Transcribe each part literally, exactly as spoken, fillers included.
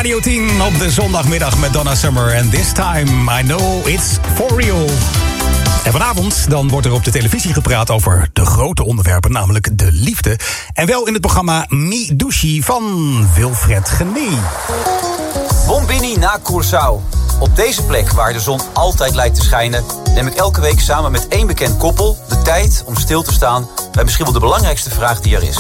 Radio tien op de zondagmiddag met Donna Summer. En this time I know it's for real. En vanavond dan wordt er op de televisie gepraat over de grote onderwerpen, namelijk de liefde. En wel in het programma Mi Douchi van Wilfred Genee. Bombini na Curaçao. Op deze plek waar de zon altijd lijkt te schijnen, neem ik elke week samen met één bekend koppel de tijd om stil te staan bij misschien wel de belangrijkste vraag die er is.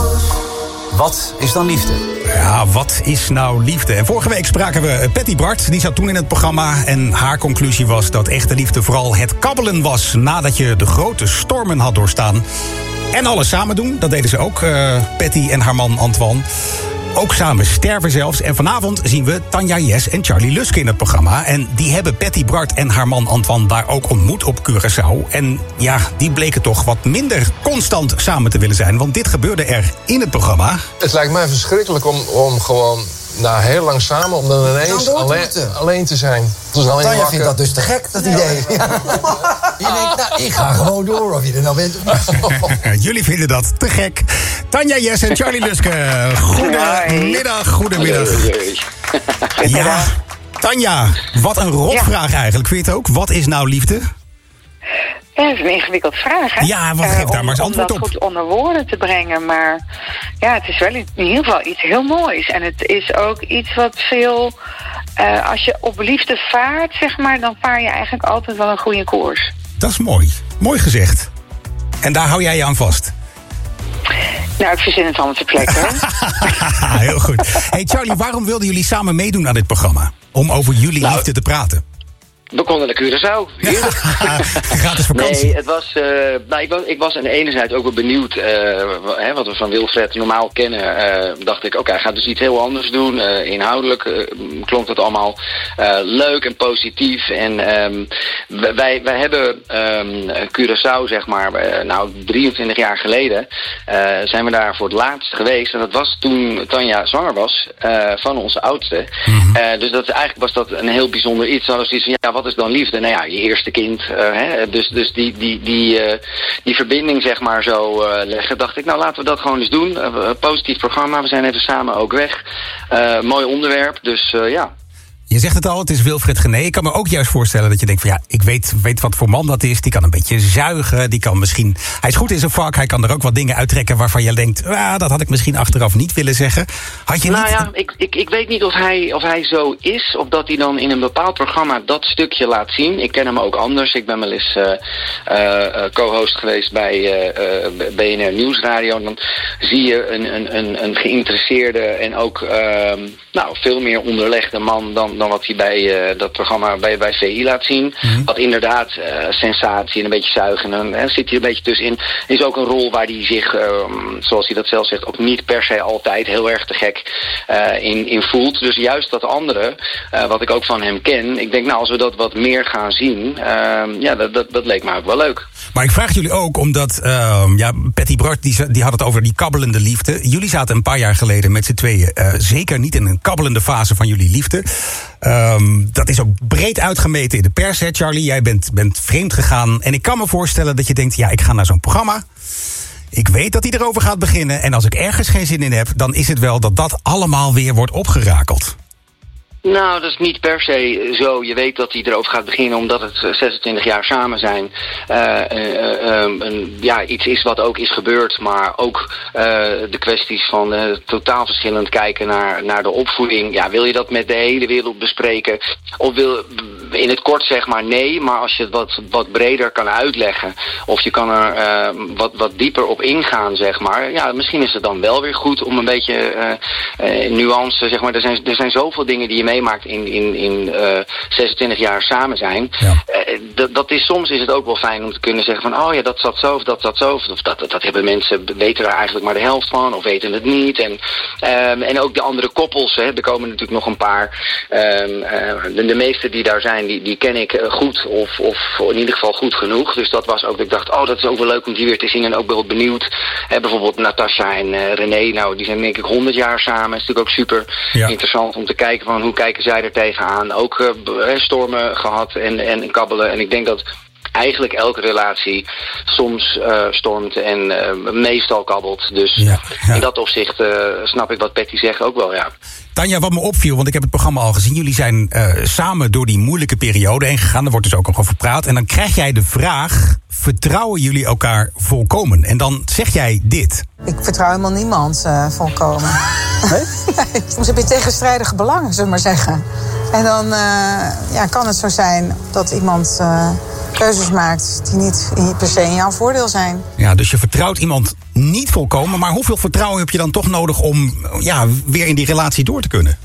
Wat is dan liefde? Ja, wat is nou liefde? En vorige week spraken we Patty Bart, die zat toen in het programma. En haar conclusie was dat echte liefde vooral het kabbelen was nadat je de grote stormen had doorstaan. En alles samen doen, dat deden ze ook, uh, Patty en haar man Antoine. Ook samen sterven zelfs. En vanavond zien we Tanja Jes en Charlie Luske in het programma. En die hebben Patty Bart en haar man Antoine daar ook ontmoet op Curaçao. En ja, die bleken toch wat minder constant samen te willen zijn. Want dit gebeurde er in het programma. Het lijkt mij verschrikkelijk om, om gewoon na heel lang samen... om dan ineens alleen, alleen te zijn. Dus alleen Tanja wakker. vindt dat dus te gek, dat idee. Ja. Je denkt, nou, ik ga gewoon door of je er nou bent of niet. Jullie vinden dat te gek. Tanja Jes en Charlie Luske. Goedemiddag, goedemiddag. Ja, Tanja, wat een rotvraag eigenlijk. Vind je het ook? Wat is nou liefde? Ja, dat is een ingewikkelde vraag, hè? Ja, wat geeft uh, daar maar eens antwoord op? Om dat goed onder woorden te brengen, maar ja, het is wel in ieder geval iets heel moois. En het is ook iets wat veel, uh, als je op liefde vaart, zeg maar, dan vaar je eigenlijk altijd wel een goede koers. Dat is mooi. Mooi gezegd. En daar hou jij je aan vast? Nou, ik verzin het allemaal ter plekke. Heel goed. Hey Charlie, waarom wilden jullie samen meedoen aan dit programma? Om over jullie nou, liefde te praten. We konden naar Curaçao. Gratis vakantie. Nee, het was, uh, nou, ik was... Ik was aan de ene zijde ook wel benieuwd... Uh, hè, wat we van Wilfred normaal kennen. Uh, dacht ik, oké, okay, hij gaat dus iets heel anders doen. Uh, inhoudelijk uh, klonk dat allemaal uh, leuk en positief. En um, wij, wij hebben um, Curaçao, zeg maar... Uh, nou, drieëntwintig jaar geleden... Uh, zijn we daar voor het laatst geweest. En dat was toen Tanja zwanger was... Uh, van onze oudste. Mm-hmm. Uh, dus dat, eigenlijk was dat een heel bijzonder iets. Dan was iets van, ja, wat is dan liefde? Nou ja, je eerste kind. Uh, hè? Dus, dus die, die, die, uh, die verbinding, zeg maar, zo uh, leggen. Dacht ik, nou, laten we dat gewoon eens doen. Uh, positief programma. We zijn even samen ook weg. Uh, mooi onderwerp. Dus uh, ja. Je zegt het al, het is Wilfred Genee. Ik kan me ook juist voorstellen dat je denkt van ja, ik weet, weet wat voor man dat is. Die kan een beetje zuigen. Die kan misschien, hij is goed in zijn vak. Hij kan er ook wat dingen uittrekken waarvan je denkt, ah, dat had ik misschien achteraf niet willen zeggen. Had je nou niet... ja, ik, ik, ik weet niet of hij, of hij zo is. Of dat hij dan in een bepaald programma dat stukje laat zien. Ik ken hem ook anders. Ik ben wel eens uh, uh, co-host geweest bij uh, B N R Nieuwsradio. En dan zie je een, een, een, een geïnteresseerde en ook uh, nou, veel meer onderlegde man dan dan wat hij bij uh, dat programma bij, bij V I laat zien. Mm-hmm. Wat inderdaad uh, sensatie en een beetje zuigen. En dan zit hij een beetje tussenin. Is ook een rol waar hij zich, uh, zoals hij dat zelf zegt, ook niet per se altijd heel erg te gek uh, in, in voelt. Dus juist dat andere, uh, wat ik ook van hem ken. Ik denk, nou, als we dat wat meer gaan zien, uh, ja, dat, dat, dat leek mij ook wel leuk. Maar ik vraag jullie ook, omdat uh, ja, Patty Bart, die, die had het over die kabbelende liefde. Jullie zaten een paar jaar geleden met z'n tweeën uh, zeker niet in een kabbelende fase van jullie liefde. Um, dat is ook breed uitgemeten in de pers, hè, Charlie. Jij bent, bent vreemd gegaan. En ik kan me voorstellen dat je denkt, ja, ik ga naar zo'n programma. Ik weet dat hij erover gaat beginnen. En als ik ergens geen zin in heb, dan is het wel dat dat allemaal weer wordt opgerakeld. Nou, dat is niet per se zo. Je weet dat hij erover gaat beginnen omdat het zesentwintig jaar samen zijn. Uh, uh, uh, um, ja, iets is wat ook is gebeurd, maar ook uh, de kwesties van uh, totaal verschillend kijken naar, naar de opvoeding. Ja, wil je dat met de hele wereld bespreken? Of wil, in het kort zeg maar nee, maar als je het wat, wat breder kan uitleggen, of je kan er uh, wat, wat dieper op ingaan, zeg maar. Ja, misschien is het dan wel weer goed om een beetje uh, uh, nuance, zeg maar. Er zijn, er zijn zoveel dingen die je meemaakt in, in, in uh, zesentwintig jaar samen zijn. Ja. Uh, dat, dat is, soms is het ook wel fijn om te kunnen zeggen van, oh ja, dat zat zo, of dat zat zo, of dat, dat, dat hebben mensen, weten er eigenlijk maar de helft van, of weten het niet. En, um, en ook de andere koppels, hè, er komen natuurlijk nog een paar. Um, uh, de, de meeste die daar zijn, die, die ken ik goed, of, of in ieder geval goed genoeg. Dus dat was ook, dat ik dacht, oh, dat is ook wel leuk om die weer te zien. En ook wel benieuwd. Hè, bijvoorbeeld Natasja en uh, René, nou, die zijn denk ik honderd jaar samen. Het is natuurlijk ook super ja. interessant om te kijken van hoe kijken zij er tegenaan. Ook uh, stormen gehad en, en kabbelen. En ik denk dat eigenlijk elke relatie soms uh, stormt en uh, meestal kabbelt. Dus ja, ja. in dat opzicht uh, snap ik wat Patty zegt ook wel, ja. Tanja, wat me opviel, want ik heb het programma al gezien. Jullie zijn uh, samen door die moeilijke periode heen gegaan. Er wordt dus ook nog over gepraat. En dan krijg jij de vraag, vertrouwen jullie elkaar volkomen? En dan zeg jij dit. Ik vertrouw helemaal niemand uh, volkomen. Nee? Nee? Soms heb je tegenstrijdige belangen, zullen we maar zeggen. En dan uh, ja, kan het zo zijn dat iemand uh, keuzes maakt die niet per se in jouw voordeel zijn. Ja, dus je vertrouwt iemand niet volkomen. Maar hoeveel vertrouwen heb je dan toch nodig om ja, weer in die relatie door te kunnen?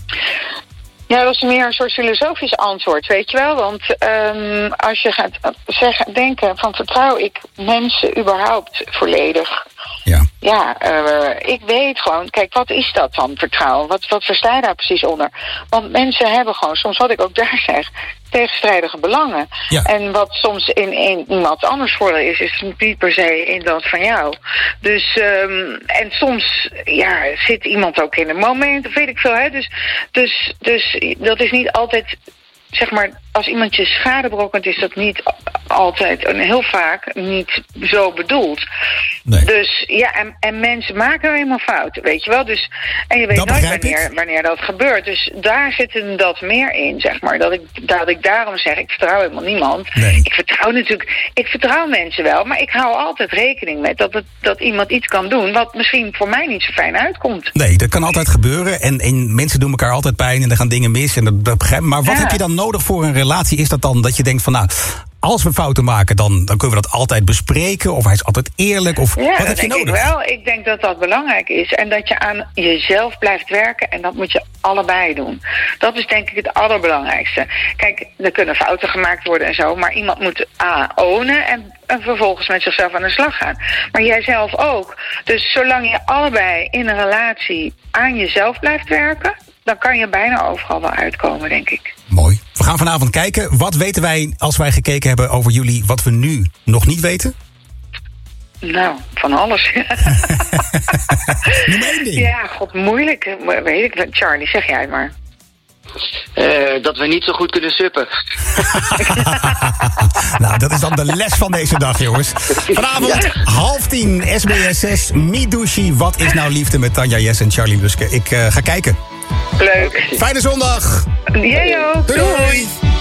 Ja, dat is meer een soort filosofisch antwoord, weet je wel. Want um, als je gaat zeggen, denken van vertrouw ik mensen überhaupt volledig? Ja, ja uh, ik weet gewoon, kijk, wat is dat dan, vertrouwen? Wat, wat versta je daar precies onder? Want mensen hebben gewoon, soms wat ik ook daar zeg, tegenstrijdige belangen. Ja. En wat soms in, in iemand anders voordeel is, is niet per se in dat van jou. Dus, um, en soms, ja, zit iemand ook in een moment, of weet ik veel, hè. Dus, dus, dus dat is niet altijd, zeg maar, als iemand je schade berokkent, is dat niet altijd en heel vaak niet zo bedoeld. Nee. Dus ja, en, en mensen maken nou eenmaal fouten, weet je wel. Dus, en je weet dat nooit wanneer, wanneer dat gebeurt. Dus daar zit hem dat meer in, zeg maar. Dat ik, dat ik daarom zeg, ik vertrouw helemaal niemand. Nee. Ik vertrouw natuurlijk, ik vertrouw mensen wel, maar ik hou altijd rekening met dat, het, dat iemand iets kan doen wat misschien voor mij niet zo fijn uitkomt. Nee, dat kan altijd gebeuren. En, en mensen doen elkaar altijd pijn en er gaan dingen mis. En dat, dat begrijp ik. Maar wat ja. heb je dan nodig voor een relatie? Is dat dan dat je denkt van, nou, als we fouten maken, dan, dan kunnen we dat altijd bespreken? Of hij is altijd eerlijk? Of ja, wat dat heb je denk nodig? ik wel. Ik denk dat dat belangrijk is. En dat je aan jezelf blijft werken. En dat moet je allebei doen. Dat is denk ik het allerbelangrijkste. Kijk, er kunnen fouten gemaakt worden en zo. Maar iemand moet A, ownen en, en vervolgens met zichzelf aan de slag gaan. Maar jij zelf ook. Dus zolang je allebei in een relatie aan jezelf blijft werken, dan kan je bijna overal wel uitkomen, denk ik. Mooi. We gaan vanavond kijken. Wat weten wij als wij gekeken hebben over jullie, wat we nu nog niet weten? Nou, van alles. Noem één ding. Ja, god, moeilijk. Weet ik, Charlie, zeg jij het maar. Uh, dat we niet zo goed kunnen suppen. Nou, dat is dan de les van deze dag, jongens. Vanavond, ja. half tien, S B S zes, Midushi. Wat is nou liefde met Tanja Yes en Charlie Luske? Ik uh, ga kijken. Leuk. Fijne zondag. Jij ook. Doei. Doei.